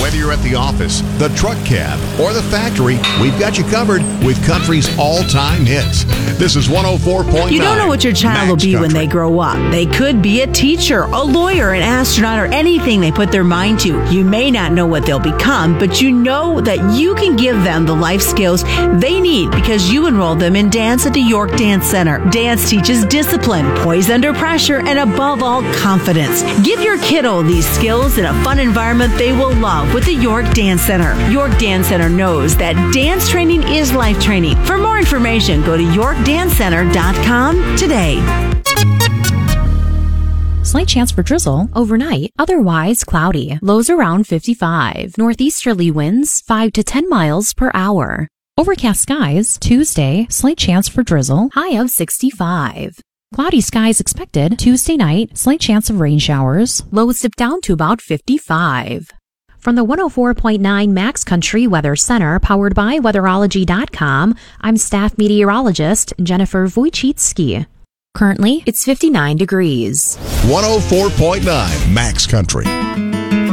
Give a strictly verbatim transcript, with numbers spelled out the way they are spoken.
Whether you're at the office, the truck cab, or the factory, we've got you covered with country's all-time hits. This is one oh four point nine. You don't know what your child will be when they grow up. They could be a teacher, a lawyer, an astronaut, or anything they put their mind to. You may not know what they'll become, but you know that you can give them the life skills they need because you enrolled them in dance at the York Dance Center. Dance teaches discipline, poise under pressure, and above all, confidence. Give your kiddo these skills in a fun environment they will love with the York Dance Center. York Dance Center knows that dance training is life training. For more information, go to york dance center dot com today. Slight chance for drizzle overnight, otherwise cloudy. Lows around fifty-five. Northeasterly winds five to ten miles per hour. Overcast skies, Tuesday, slight chance for drizzle, high of sixty-five. Cloudy skies expected Tuesday night, slight chance of rain showers, lows dip down to about fifty-five. From the one oh four point nine Max Country Weather Center, powered by weatherology dot com, I'm staff meteorologist Jennifer Wojcicki. Currently, it's fifty-nine degrees. one oh four point nine Max Country.